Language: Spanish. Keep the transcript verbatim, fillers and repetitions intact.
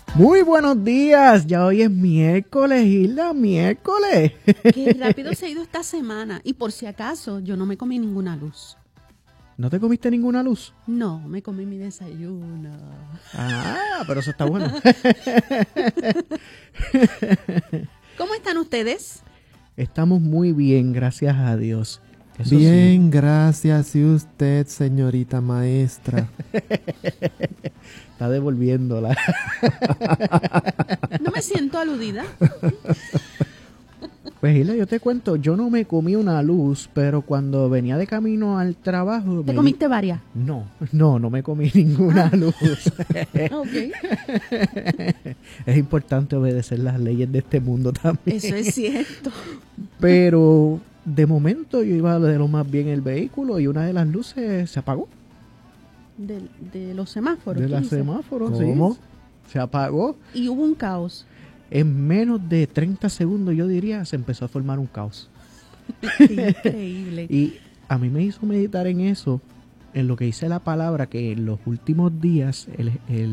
Muy buenos días, ya hoy es miércoles, Hilda, miércoles. Qué rápido se ha ido esta semana. Y por si acaso, yo no me comí ninguna luz. ¿No te comiste ninguna luz? No, me comí mi desayuno. Ah, pero eso está bueno. ¿Cómo están ustedes? Estamos muy bien, gracias a Dios. Eso Bien, sí. gracias. ¿Y usted, señorita maestra? Está devolviéndola. No me siento aludida. Pues Hilda, yo te cuento, yo no me comí una luz, pero cuando venía de camino al trabajo... ¿Te me comiste di... varias? No, no, no me comí ninguna ah. luz. Ok. Es importante obedecer las leyes de este mundo también. Eso es cierto. Pero de momento yo iba de lo más bien el vehículo y una de las luces se apagó. De, de los semáforos. De los dices? semáforos, ¿Cómo? sí. Se apagó. Y hubo un caos. En menos de treinta segundos, yo diría, se empezó a formar un caos. Increíble. Y a mí me hizo meditar en eso, en lo que dice la palabra, que en los últimos días el, el